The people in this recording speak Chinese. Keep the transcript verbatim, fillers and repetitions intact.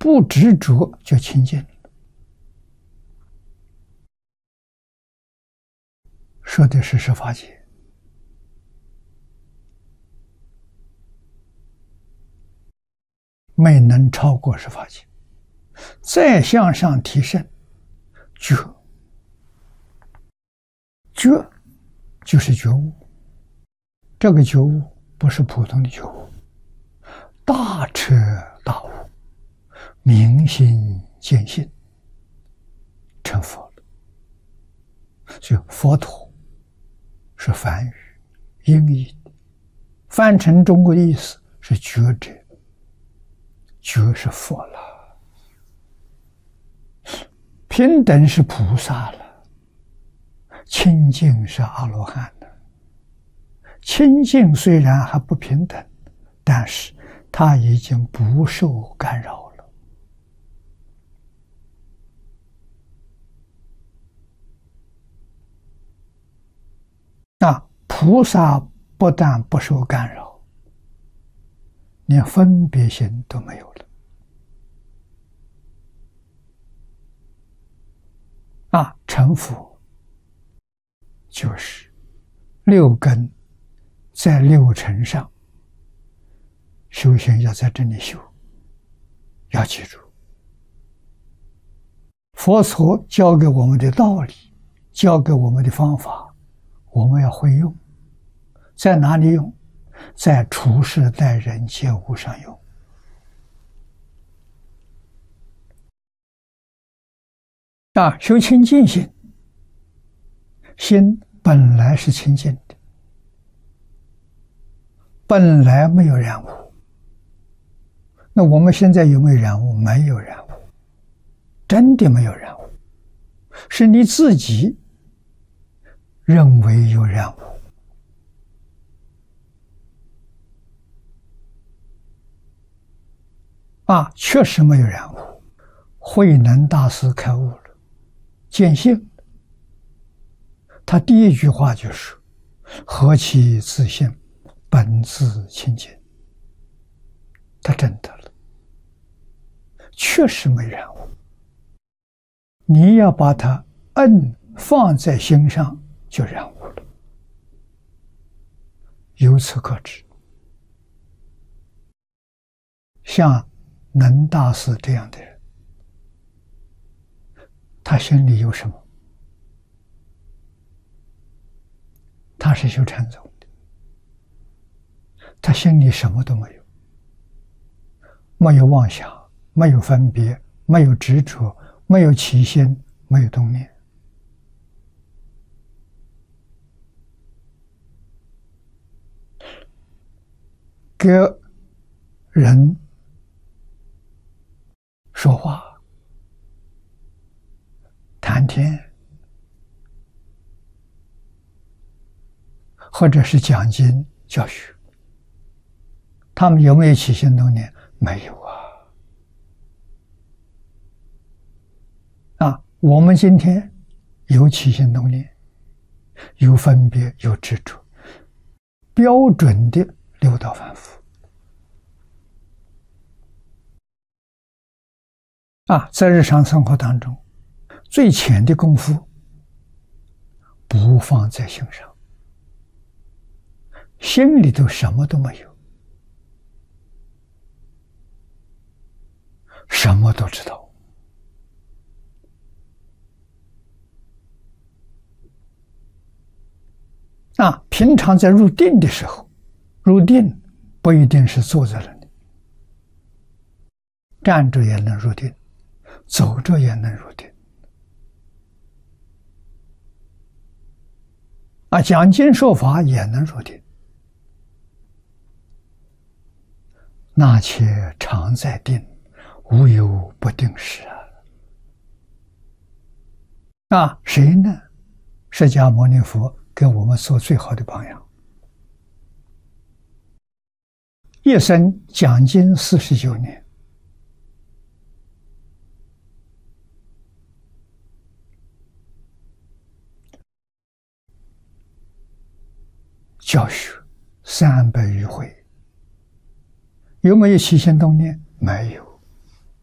不执着就清净了。说的是十法界。没能超过十法界，再向上提升，觉，觉就是觉悟。这个觉悟不是普通的觉悟，大彻大悟，明心见性，成佛了。所以佛陀是梵语，音译的，翻成中国的意思是觉者。觉是佛了，平等是菩萨了，清净是阿罗汉了。清净虽然还不平等，但是他已经不受干扰了。那菩萨不但不受干扰，连分别心都没有了。啊，成佛就是六根在六尘上，修行要在这里修，要记住，佛陀教给我们的道理，教给我们的方法，我们要会用。在哪里用？在处事待人接物上用。啊，修清净心，心本来是清净的，本来没有染污。那我们现在有没有染污？没有染污，真的没有染污，是你自己认为有染污。啊，确实没有染污。慧能大师开悟了，见性，他第一句话就是何其自性，本自清净。他真的了，确实没染污。你要把它摁放在心上，就染污了。由此可知，像能大师这样的人，他心里有什么？他是修禅宗的，他心里什么都没有，没有妄想，没有分别，没有执着，没有起心，没有动念。给人说话、谈天，或者是讲经教学，他们有没有起心动念？没有啊！啊，我们今天有起心动念，有分别，有执着，标准的六道凡夫。啊，在日常生活当中，最浅的功夫不放在心上，心里头什么都没有，什么都知道。啊，平常在入定的时候，入定不一定是坐在那里，站着也能入定，走着也能入定。啊，讲经说法也能入定。那且常在定，无有不定时啊！啊，谁呢？释迦牟尼佛给我们做最好的榜样。一生讲经四十九年，教学三百余回，有没有起心动念？没有。